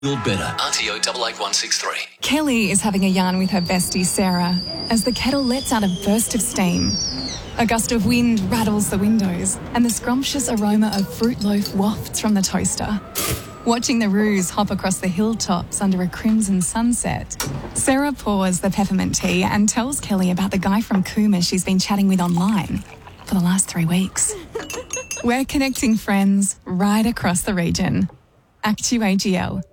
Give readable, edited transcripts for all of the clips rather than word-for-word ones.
You're better. RTO 88163. Kelly is having a yarn with her bestie Sarah as the kettle lets out a burst of steam. A gust of wind rattles the windows and the scrumptious aroma of fruit loaf wafts from the toaster. Watching the roos hop across the hilltops under a crimson sunset, Sarah pours the peppermint tea and tells Kelly about the guy from Cooma she's been chatting with online for the last 3 weeks. We're connecting friends right across the region. Actu-AGL.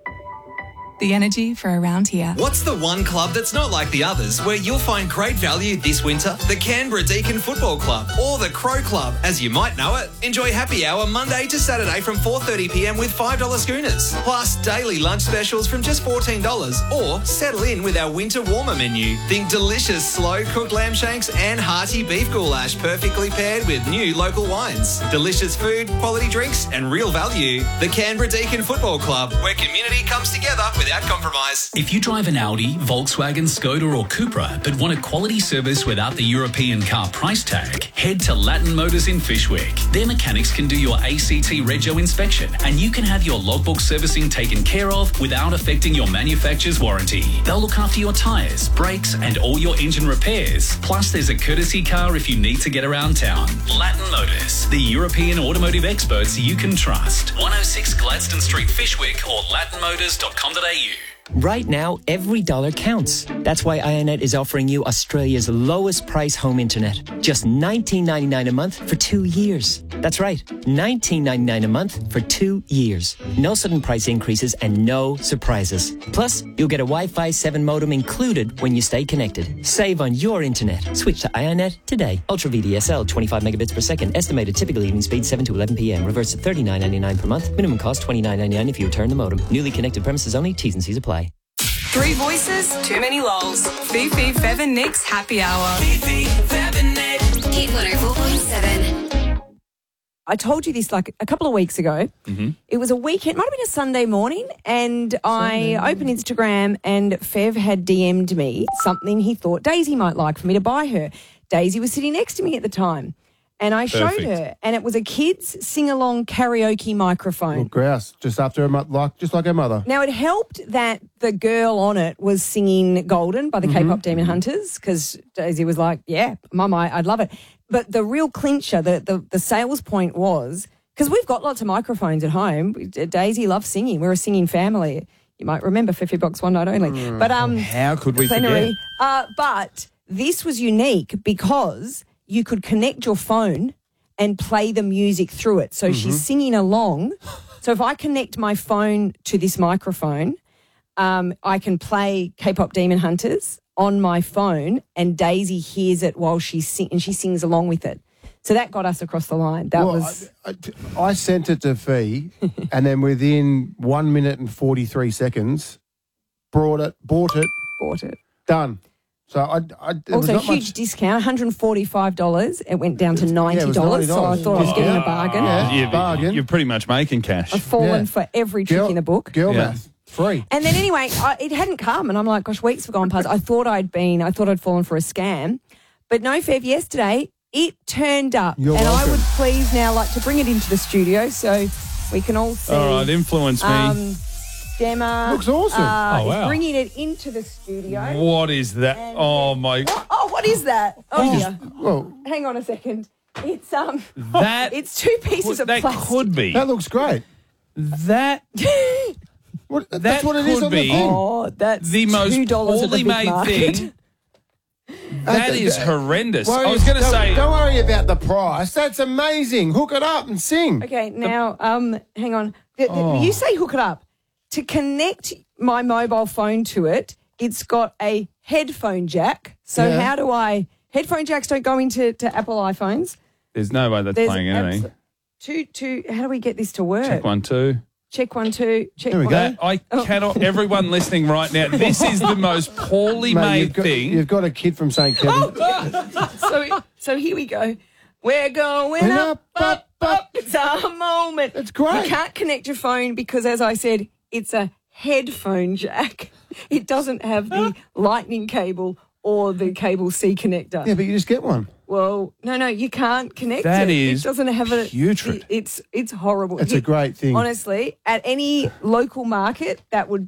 The energy for around here. What's the one club that's not like the others where you'll find great value this winter? The Canberra Deakin Football Club or the Crow Club, as you might know it. Enjoy happy hour Monday to Saturday from 4:30pm with $5 schooners. Plus daily lunch specials from just $14 or settle in with our winter warmer menu. Think delicious slow cooked lamb shanks and hearty beef goulash perfectly paired with new local wines. Delicious food, quality drinks and real value. The Canberra Deakin Football Club, where community comes together without compromise. If you drive an Audi, Volkswagen, Skoda or Cupra but want a quality service without the European car price tag, head to Latin Motors in Fyshwick. Their mechanics can do your ACT Rego inspection and you can have your logbook servicing taken care of without affecting your manufacturer's warranty. They'll look after your tyres, brakes and all your engine repairs. Plus there's a courtesy car if you need to get around town. Latin Motors, the European automotive experts you can trust. 106 Gladstone Street, Fyshwick or latinmotors.com.au. Right now, every dollar counts. That's why IONET is offering you Australia's lowest price home internet. Just $19.99 a month for 2 years. That's right, $19.99 a month for 2 years. No sudden price increases and no surprises. Plus, you'll get a Wi-Fi 7 modem included when you stay connected. Save on your internet. Switch to IONET today. Ultra VDSL, 25 megabits per second. Estimated typical evening speed 7 to 11 p.m. Reverse to $39.99 per month. Minimum cost $29.99 if you return the modem. Newly connected premises only. T's and C's apply. 3 voices, too many lols. Fifi, Fev and Nick's happy hour. Fifi, Fev and Nick. Hit 104.7. I told you this like a couple of weeks ago. Mm-hmm. It was a weekend, might have been a Sunday morning, and I opened Instagram and Fev had DM'd me something he thought Daisy might like for me to buy her. Daisy was sitting next to me at the time. And I showed her, and it was a kids sing-along karaoke microphone. Well, grouse, just after her, just like her mother. Now, it helped that the girl on it was singing Golden by the K-pop Demon Hunters, because Daisy was like, yeah, Mum, I'd love it. But the real clincher, the sales point was, because we've got lots of microphones at home. Daisy loves singing. We're a singing family. You might remember 50 Box One Night Only. But how could we forget? But this was unique because you could connect your phone and play the music through it. So she's singing along. So if I connect my phone to this microphone, I can play K-pop Demon Hunters on my phone, and Daisy hears it while she sings along with it. So that got us across the line. I sent it to Fee, and then within 1 minute and 43 seconds, bought it. Done. So also, huge discount, $145. It went down to $90, so I thought I was getting a bargain. Yeah, bargain. You're pretty much making cash. I've fallen for every trick in the book. Girl math, free. And then anyway, it hadn't come, and I'm like, gosh, weeks have gone past. I thought I'd fallen for a scam. But no, Fev, yesterday, it turned up. You're and welcome. I would please now like to bring it into the studio so we can all see. All right, influence me. Gemma looks awesome. is bringing it into the studio. What is that? And what is that? Oh, yeah. Well, Hang on a second. It's that it's 2 pieces of that plastic. could be. that looks great. That That's what it is could on the be thing. Oh, that's the most $2 at the poorly big made market. thing. That is horrendous. Worry- I was going to say. Don't worry about the price. That's amazing. Hook it up and sing. Okay, now, hang on. You say hook it up. To connect my mobile phone to it, it's got a headphone jack. So how do I... Headphone jacks don't go into Apple iPhones. There's no way that's playing anything. How do we get this to work? Check 1, 2. Check 1, 2. Check There we one. go. I cannot. Everyone listening right now, this is the most poorly made thing. You've got a kid from St. Kevin. So here we go. We're going up. It's our moment. That's great. You can't connect your phone because, as I said, it's a headphone jack. It doesn't have the lightning cable or the cable C connector. Yeah, but you just get one. Well, no, you can't connect That it. is It doesn't have a putrid. It's horrible. It's a great thing. Honestly, at any local market, that would